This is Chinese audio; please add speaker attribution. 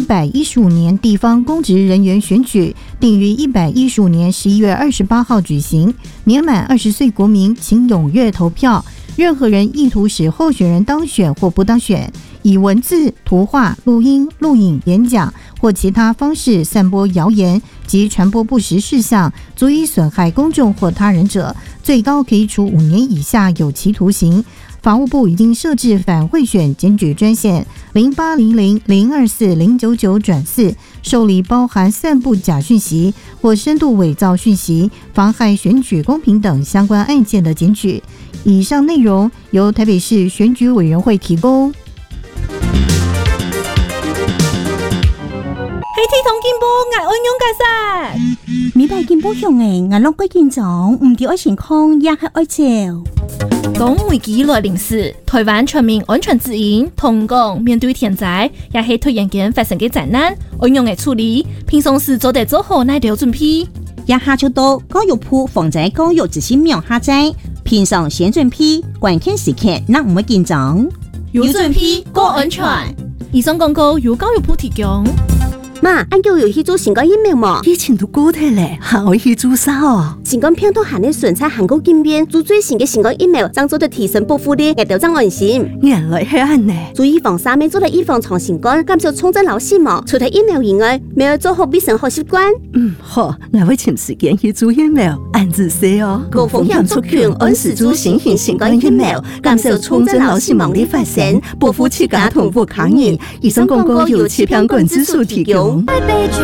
Speaker 1: 115年地方公职人员选举定于115年11月28号举行，年满20岁国民请踊跃投票。任何人意图使候选人当选或不当选，以文字、图画、录音、录影、演讲或其他方式散播谣言及传播不实事项，足以损害公众或他人者，最高可以处5年以下有期徒刑。法务部已经设置反贿选检举专线0800-024-099-4，受理包含散布假讯息或深度伪造讯息、妨害选举公平等相关案件的检举。以上内容由台北市选举委员会提供。
Speaker 2: 黑体同进步，我安勇解释。
Speaker 3: 美大进步向诶，我拢归建长，唔掉爱情况，也系爱照。
Speaker 2: 讲危机来临时，台湾全民安全指引同讲面对天灾，也是突然间发生嘅灾难，安用嘅处理，平常时做得做好乃条准备。
Speaker 3: 也下就到教育部防灾教育执行苗下载，平常先准备，关键时刻那唔会紧张，
Speaker 2: 有准备过安全。以上广告由教育部提供。
Speaker 4: 妈，俺叫有去做新冠疫苗冇？
Speaker 5: 以前都过体咧，还可以去做啥哦？
Speaker 4: 新冠病毒含的纯菜韩国经验，做最新的新冠疫苗，将做得提升保护力，也就增安心。
Speaker 5: 原来系安呢。
Speaker 4: 做预防三面做嚟预防长新冠，减少重症老死亡。除咗疫苗以外，咪要做好卫生好习惯。
Speaker 5: 好，我会请时间去做疫苗，按自说哦。
Speaker 4: 高风险族群按时做新型新冠疫苗，减少重症老死亡的发生，保护自家同步抗疫。以上广告由气象馆指数提供。